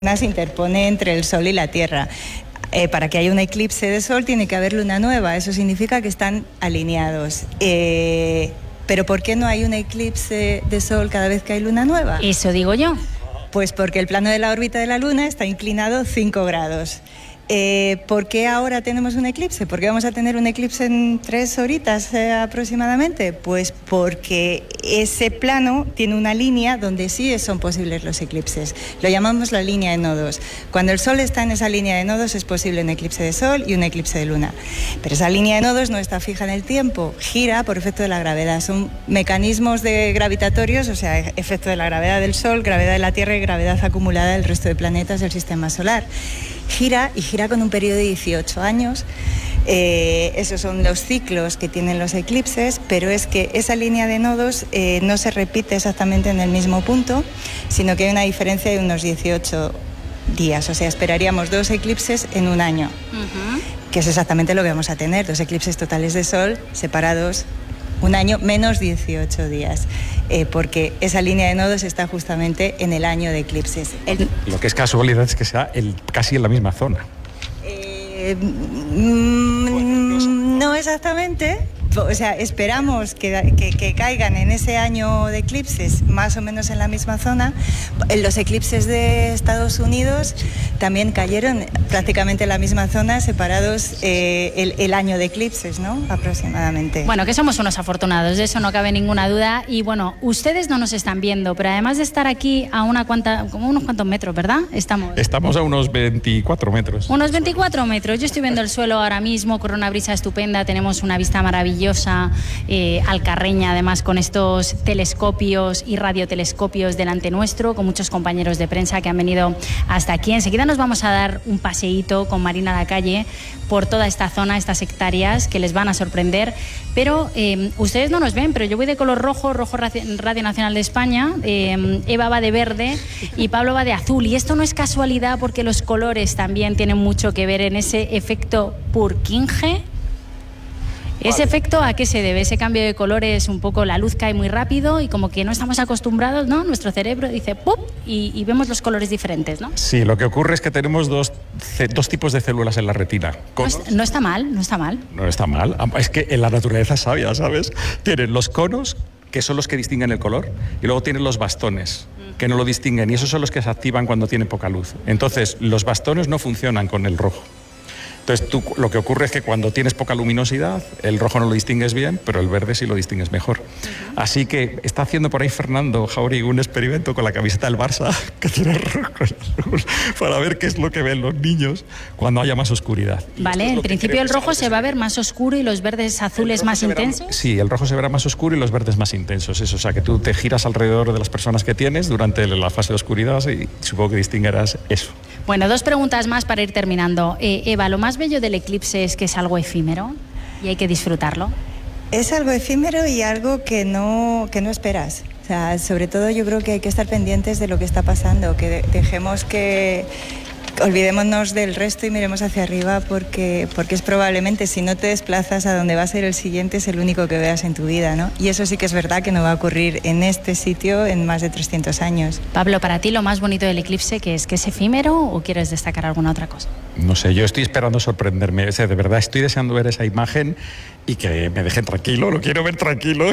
se interpone entre el Sol y la Tierra. Para que haya un eclipse de Sol tiene que haber luna nueva, eso significa que están alineados. Pero ¿por qué no hay un eclipse de Sol cada vez que hay luna nueva? Eso digo yo. Pues porque el plano de la órbita de la Luna está inclinado 5 grados. ¿Por qué ahora tenemos un eclipse? ¿Por qué vamos a tener un eclipse en 3 horitas aproximadamente? Pues porque ese plano tiene una línea donde sí son posibles los eclipses. Lo llamamos la línea de nodos. Cuando el Sol está en esa línea de nodos es posible un eclipse de Sol y un eclipse de Luna. Pero esa línea de nodos no está fija en el tiempo, gira por efecto de la gravedad. Son mecanismos gravitatorios, o sea, efecto de la gravedad del Sol, gravedad de la Tierra y gravedad acumulada del resto de planetas del sistema solar. Gira con un periodo de 18 años. Esos son los ciclos que tienen los eclipses, pero es que esa línea de nodos no se repite exactamente en el mismo punto, sino que hay una diferencia de unos 18 días. O sea, esperaríamos 2 eclipses en un año, que es exactamente lo que vamos a tener, 2 eclipses totales de Sol separados un año menos 18 días, porque esa línea de nodos está justamente en el año de eclipses. Lo que es casualidad es que sea casi en la misma zona. No exactamente. O sea, esperamos que caigan en ese año de eclipses más o menos en la misma zona. Los eclipses de Estados Unidos también cayeron prácticamente en la misma zona, separados el año de eclipses, ¿no? Aproximadamente. Bueno, que somos unos afortunados, de eso no cabe ninguna duda. Y bueno, ustedes no nos están viendo, pero además de estar aquí a como unos cuantos metros, ¿verdad? Estamos a unos 24 metros. Unos 24 metros. Yo estoy viendo el suelo ahora mismo, corre una brisa estupenda, tenemos una vista maravillosa. Alcarreña, además, con estos telescopios y radiotelescopios delante nuestro, con muchos compañeros de prensa que han venido hasta aquí. Enseguida nos vamos a dar un paseíto con Marina Lacalle por toda esta zona, estas hectáreas que les van a sorprender, pero ustedes no nos ven, pero yo voy de color rojo Radio Nacional de España, Eva va de verde y Pablo va de azul, y esto no es casualidad porque los colores también tienen mucho que ver en ese efecto Purkinje. ¿Ese efecto a qué se debe? Ese cambio de colores, un poco la luz cae muy rápido y como que no estamos acostumbrados, ¿no? Nuestro cerebro dice ¡pum! Y vemos los colores diferentes, ¿no? Sí, lo que ocurre es que tenemos dos tipos de células en la retina. No está mal, no está mal. No está mal. Es que en la naturaleza es sabia, ¿sabes? Tienen los conos, que son los que distinguen el color, y luego tienen los bastones, que no lo distinguen, y esos son los que se activan cuando tiene poca luz. Entonces, los bastones no funcionan con el rojo. Entonces, lo que ocurre es que cuando tienes poca luminosidad, el rojo no lo distingues bien, pero el verde sí lo distingues mejor. Así que está haciendo por ahí Fernando Jauregui un experimento con la camiseta del Barça, que tiene rojo y azul, para ver qué es lo que ven los niños cuando haya más oscuridad. Vale, en principio el rojo se va a ver más oscuro y los verdes azules más intensos. Sí, el rojo se verá más oscuro y los verdes más intensos. Eso, o sea, que tú te giras alrededor de las personas que tienes durante la fase de oscuridad y supongo que distinguirás eso. Bueno, 2 preguntas más para ir terminando. Eva, lo más bello del eclipse es que es algo efímero y hay que disfrutarlo. Es algo efímero y algo que no esperas. O sea, sobre todo yo creo que hay que estar pendientes de lo que está pasando, que dejemos que olvidémonos del resto y miremos hacia arriba porque es probablemente, si no te desplazas a donde va a ser el siguiente, es el único que veas en tu vida, ¿no? Y eso sí que es verdad que no va a ocurrir en este sitio en más de 300 años. Pablo, para ti lo más bonito del eclipse, ¿qué es? ¿Que es efímero o quieres destacar alguna otra cosa? No sé, yo estoy esperando sorprenderme. O sea, de verdad estoy deseando ver esa imagen y que me dejen tranquilo, lo quiero ver tranquilo.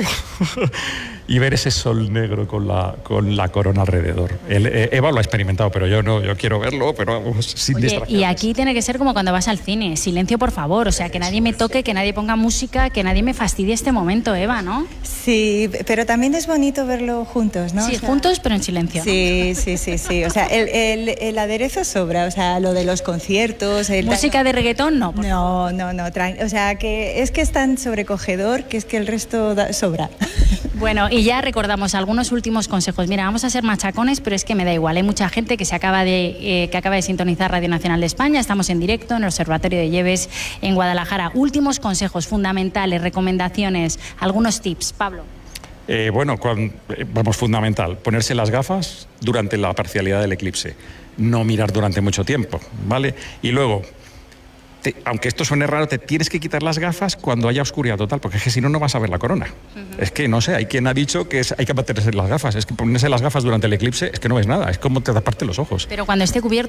Y ver ese sol negro con la corona alrededor. Eva lo ha experimentado, pero yo no, yo quiero verlo, pero vamos, sin distracciones. Y aquí tiene que ser como cuando vas al cine, silencio por favor, o sea, que nadie me toque, que nadie ponga música, que nadie me fastidie este momento, Eva, ¿no? Sí, pero también es bonito verlo juntos, ¿no? Sí, o sea, juntos, pero en silencio. Sí, ¿no? sí. O sea, el aderezo sobra, o sea, lo de los conciertos... ¿Música de reggaetón? No. No, o sea, que es tan sobrecogedor que es que el resto sobra. Bueno, y ya recordamos algunos últimos consejos. Mira, vamos a ser machacones, pero es que me da igual. Hay mucha gente que acaba de sintonizar Radio Nacional de España. Estamos en directo en el Observatorio de Lleves en Guadalajara. Últimos consejos fundamentales, recomendaciones, algunos tips. Pablo. Fundamental, ponerse las gafas durante la parcialidad del eclipse. No mirar durante mucho tiempo, ¿vale? Y luego, aunque esto suene raro, te tienes que quitar las gafas cuando haya oscuridad total, porque es que si no, no vas a ver la corona. Es que, no sé, hay quien ha dicho que hay que mantenerse las gafas. Es que ponerse las gafas durante el eclipse es que no ves nada, es como te taparte los ojos. Pero cuando esté cubierto